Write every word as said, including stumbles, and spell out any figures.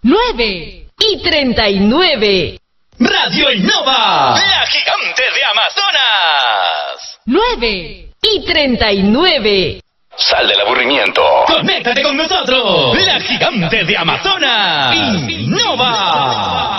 nueve y treinta y nueve. Radio Innova, la gigante de Amazonas. nueve y treinta y nueve. Sal del aburrimiento. Conéctate con nosotros. La gigante de Amazonas. Innova.